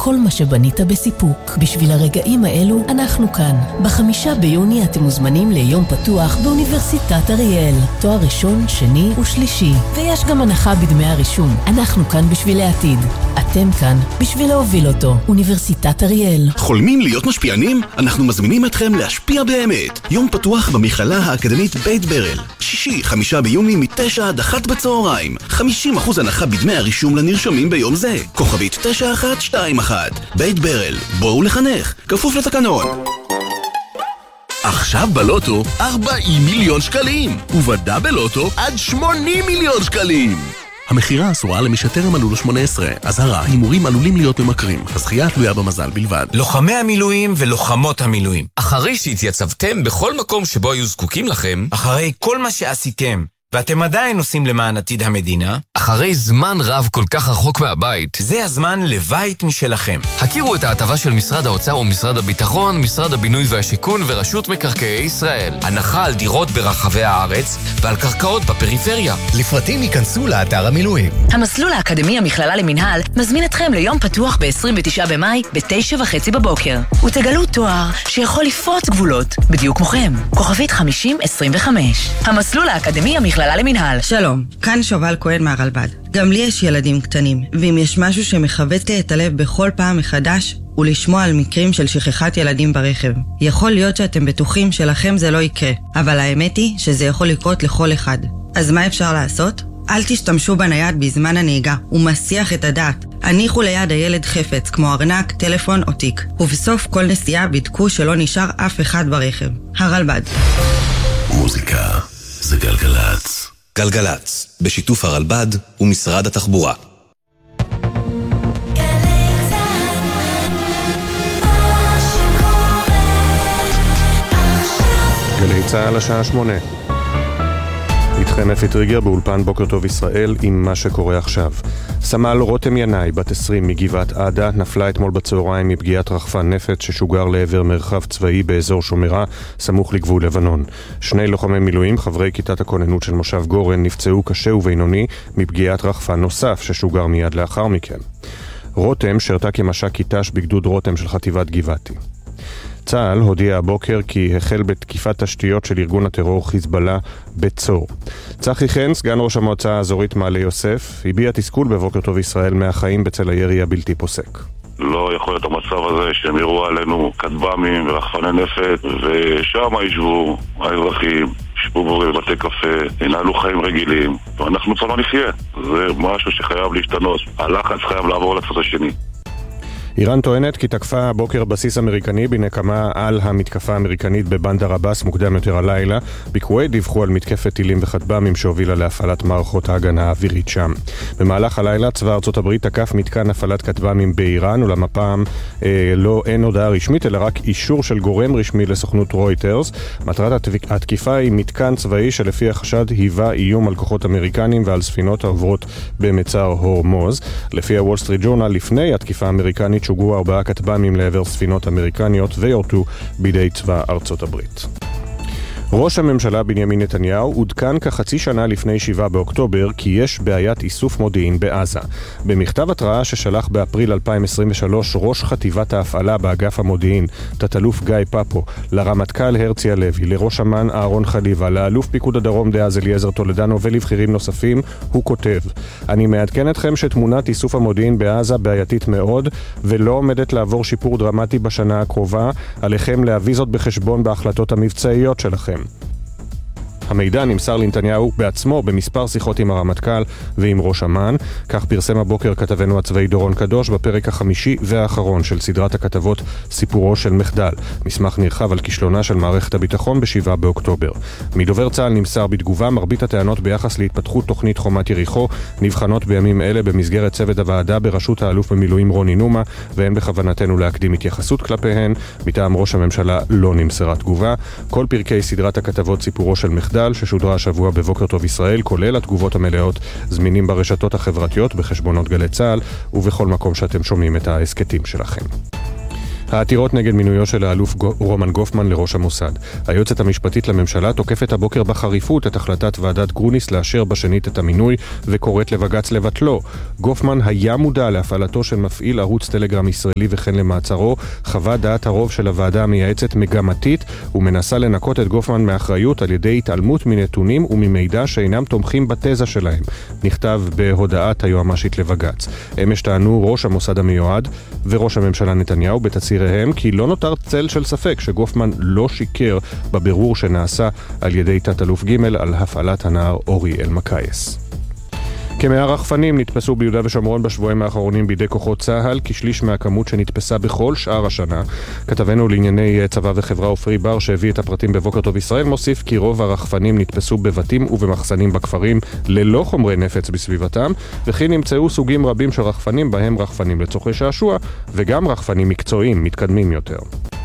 כל מה שבנית בסיפוק. בשביל הרגעים האלו אנחנו כאן. ב5 ביוני אתם מוזמנים ליום פתוח באוניברסיטת אריאל. תואר ראשון, שני ושלישי. ויש גם הנחה בדמי הרישום. אנחנו כאן בשביל העתיד. אתם כאן בשביל להוביל אותו. אוניברסיטת אריאל. חולמים להיות משפיענים? אנחנו מזמינים אתכם להשפיע באמת. יום פתוח במכללה האקדמית בית ברל. שישי, 5 ביוני מ-9 עד 1 בצהריים. 50% הנחה בדמי הרישום לנרשמים ביום זה. כוכבית 9121. בית ברל. בואו לחנך. כפוף לתקנון. עכשיו בלוטו 40 מיליון שקלים. ובדה בלוטו עד 80 מיליון שקלים. המחירה אסורה למי שטרם מלאו לו 18. אזהרה, הימורים עלולים להיות ממכרים. הזכייה תלויה במזל בלבד. לוחמי המילואים ולוחמות המילואים. אחרי שהתייצבתם בכל מקום שבו היו זקוקים לכם, אחרי כל מה שעשיתם, ואתם עדיין עושים למען עתיד המדינה, אחרי זמן רב כל כך רחוק מהבית, זה הזמן לבית משלכם. הכירו את ההטבה של משרד האוצר ומשרד הביטחון, משרד הבינוי והשיכון ורשות מקרקעי ישראל. הנחה על דירות ברחבי הארץ ועל קרקעות בפריפריה. לפרטים ייכנסו לאתר המילואים. המסלול האקדמי המכללה למנהל מזמין אתכם ליום פתוח ב-29 במאי ב-9:30 בבוקר. ותגלו תואר שיכול לפרוץ גבולות, בדיוק כמוכם. כוכבית 5025. המסלול האקדמי המכללה למנהל. שלום, כאן שובל כהן מהרלב"ד. גם לי יש ילדים קטנים, ואם יש משהו שמחבט לי את הלב בכל פעם מחדש, הוא לשמוע על מקרים של שכחת ילדים ברכב. יכול להיות שאתם בטוחים שלכם זה לא יקרה, אבל האמת היא שזה יכול לקרות לכל אחד. אז מה אפשר לעשות? אל תשתמשו בנייד בזמן הנהיגה, הוא מסיח את הדעת. הניחו ליד הילד חפץ, כמו ארנק, טלפון או תיק. ובסוף כל נסיעה בדקו שלא נשאר אף אחד ברכב. הרלב"ד. מוזיקה זה גלגלץ. גלגלץ, בשיתוף הרלב"ד ומשרד התחבורה. גלי צהל השעה 8. איתכם אפי טריגר באולפן בוקר טוב ישראל עם מה שקורה עכשיו. סמל רותם ינאי, בת 20 מגבעת עדה, נפלה אתמול בצהריים מפגיעת רחפן נפץ ששוגר לעבר מרחב צבאי באזור שומרה, סמוך לגבול לבנון. 2 לוחמי מילואים, חברי כיתת הכוננות של מושב גורן, נפצעו קשה ובינוני מפגיעת רחפן נוסף ששוגר מיד לאחר מכן. רותם שרתה כמש"ק כיתש בגדוד רותם של חטיבת גבעתי. צה"ל הודיע הבוקר כי החל בתקיפת תשתיות של ארגון הטרור חיזבאללה בצור. צחי חן, סגן ראש המועצה האזורית מעלה יוסף, הביע תסכול בבוקר טוב ישראל מהחיים בצל הירי הבלתי פוסק. לא יכול להיות המצב הזה שהם יראו עלינו כטב"מים ורחפני נפץ ושם ישבו האזרחים, ישבו בבתי קפה, ינהלו חיים רגילים ואנחנו כבר לא נחיה. זה משהו שחייב להשתנות. הלחץ חייב לעבור לצד השני. איראן טוענת כי תקפה הבוקר בסיס אמריקני בנקמה על המתקפה האמריקנית בבנדר עבאס מוקדם יותר הלילה. בכווית דיווחו על מתקפת טילים וכטב"מים שהובילה להפעלת מערכות ההגנה האווירית שם. במהלך הלילה צבא ארצות הברית תקף מתקן הפעלת כטב"מים באיראן, ולמפעם אין הודעה רשמית אלא רק אישור של גורם רשמי לסוכנות רויטרס. מטרת התקיפה היא מתקן צבאי שלפי החשד היווה איום על כוחות אמריקנים ועל ספינות העוברות במצר הורמוז. לפי הוול סטריט ג'ורנל, לפני התקיפה האמריקנית שוגרו 4 כטב"מים לעבר ספינות אמריקניות ויורטו בידי צבא ארצות הברית. ראש הממשלה בנימין נתניהו עודכן כחצי שנה לפני 7 באוקטובר כי יש בעיית איסוף מודיעין בעזה. במכתב התראה ששלח באפריל 2023 ראש חטיבת ההפעלה באגף המודיעין, תת-אלוף גיא פאפו, לרמטכ"ל הרצי הלוי, לראש אמ"ן אהרון חליבה, לאלוף פיקוד הדרום דאז אליעזר טולדנו ולבחירים נוספים, הוא כותב: אני מעדכן אתכם שתמונת איסוף המודיעין בעזה בעייתית מאוד ולא עומדת לעבור שיפור דרמטי בשנה הקרובה. עליכם להביא זאת בחשבון בהחלטות המבצעיות שלכם. המידע נמסר לנתניהו בעצמו במספר שיחות עם הרמטכ"ל ועם ראש אמ"ן. כך פרסם הבוקר כתבנו הצבאי דורון קדוש בפרק החמישי והאחרון של סדרת הכתבות סיפורו של מחדל, מסמך נרחב על כישלונה של מערכת הביטחון ב7 באוקטובר. מדובר צה"ל נמסר בתגובה: מרבית הטענות ביחס להתפתחות תוכנית חומת יריחו נבחנות בימים אלה במסגרת צוות הוועדה בראשות האלוף במילואים רוני נומה, ואין בכוונתנו להקדים התייחסות כלפיהן. מטעם ראש הממשלה לא נמסרה תגובה. כל פרקי סדרת הכתבות סיפורו של מחדל ששודרה השבוע בבוקר טוב ישראל, כולל התגובות המלאות, זמינים ברשתות החברתיות, בחשבונות גלי צה"ל ובכל מקום שאתם שומעים את העסקטים שלכם. העתירות נגד מינויו של האלוף רומן גופמן לראש המוסד. היועצת המשפטית לממשלה תוקפת הבוקר בחריפות את החלטת ועדת גרוניס לאשר בשנית את המינוי וקוראת לבג"ץ לבטלו. גופמן היה מודע להפעלתו של מפעיל ערוץ טלגרם ישראלי וכן למעצרו. חוות דעת הרוב של הוועדה המייעצת מגמתית ומנסה לנקות את גופמן מאחריות על ידי התעלמות מנתונים וממידע שאינם תומכים בתזה שלהם. נכתב בהודעת היועמ"שית לבג"ץ. אמש טענו ראש המוסד המיועד וראש הממשלה נתניהו בתצהיריהם כי לא נותר צל של ספק שגופמן לא שיקר בבירור שנעשה על ידי תת-אלוף ג' על הפעלת הנער אורי אלמקייס. כ100 רחפנים נתפסו ביהודה ושומרון בשבועיים האחרונים בידי כוחות צה"ל, כשליש מהכמות שנתפסה בכל שאר השנה. כתבנו לענייני צבא וחברה אופרי בר שהביא את הפרטים בבוקר טוב ישראל מוסיף כי רוב הרחפנים נתפסו בבתים ובמחסנים בכפרים ללא חומרי נפץ בסביבתם, וכי נמצאו סוגים רבים של רחפנים בהם רחפנים לצורכי שעשוע וגם רחפנים מקצועיים מתקדמים יותר.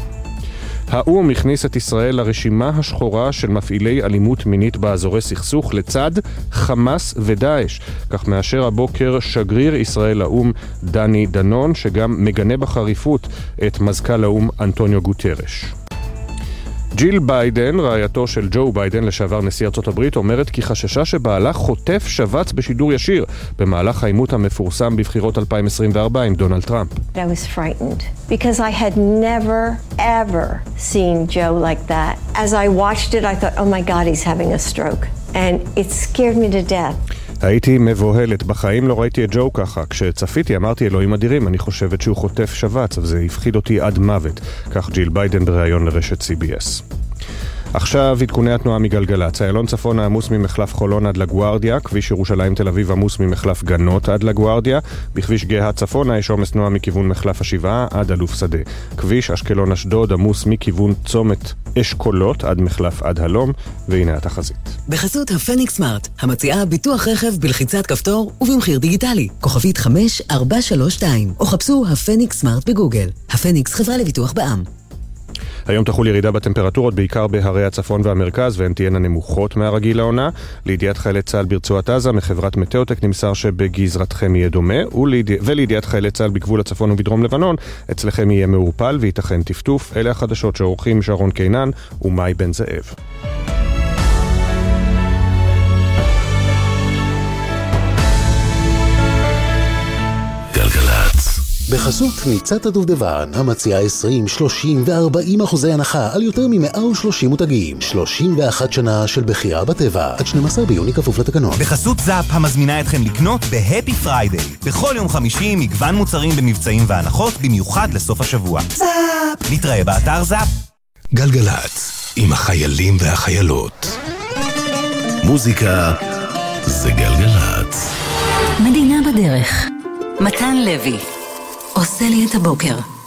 האו"ם הכניס את ישראל לרשימה השחורה של מפעילי אלימות מינית באזורי סכסוך לצד חמאס ודאעש. כך מאשר הבוקר שגריר ישראל לאו"ם דני דנון, שגם מגנה בחריפות את מזכ"ל האו"ם אנטוניו גוטרש. ג'יל ביידן, רעייתו של ג'ו ביידן, לשעבר נשיא ארצות הברית, אומרת כי חששה שבעלה חוטף שבץ בשידור ישיר במהלך העימות המפורסם בבחירות 2024 עם דונלד טראמפ. I was frightened because I had never ever seen Joe like that. As I watched it, I thought, oh my God, he's having a stroke. And it scared me to death. הייתי מבוהלת, בחיים לא ראיתי את ג'ו ככה. כשצפיתי אמרתי אלוהים אדירים, אני חושבת שהוא חוטף שבץ, אבל זה הפחיד אותי עד מוות. כך ג'יל ביידן בריאיון לרשת CBS. עכשיו עדכוני התנועה מגלגלצ. איילון צפון עמוס ממחלף חולון עד לגוארדיה, כביש ירושלים תל אביב עמוס ממחלף גנות עד לגוארדיה, בכביש גאה צפונה יש עומס תנועה מכיוון מחלף השבעה עד אלוף שדה. כביש אשקלון אשדוד עמוס מכיוון צומת אשכולות עד מחלף עד הלום, והנה התחזית. בחסות הפניקס סמארט, המציעה ביטוח רכב בלחיצת כפתור ובמחיר דיגיטלי. כוכבית 5432, או חפשו הפניקס סמארט בגוגל. הפניקס חברה לביטוח בע"מ. היום תחול ירידה בטמפרטורות בעיקר בהרי הצפון והמרכז, והן תהיינה נמוכות מהרגיל לעונה. לידיעת חיילי צה"ל ברצועת עזה מחברת מטאוטק נמסר שבגזרתכם יהיה דומה, ולידיעת חיילי צה"ל בגבול הצפון ובדרום לבנון אצלכם יהיה מעורפל וייתכן טפטוף. אלה החדשות שעורכים שרון קינן ומאי בן זאב. בחסות ניצת הדובדבן, המציעה 20, 30 ו-40% הנחה על יותר מ-130 מותגים. 31 שנה של בחירה בטבע, עד 12 ביוני כפוף לתקנון. בחסות זאפ המזמינה אתכם לקנות בהפי פריידיי. בכל יום חמישי מגוון מוצרים במבצעים והנחות, במיוחד לסוף השבוע. זאפ! נתראה באתר זאפ. גלגלץ, עם החיילים והחיילות. מוזיקה זה גלגלץ. מדינה בדרך. מתן לוי עושה לי את הבוקר.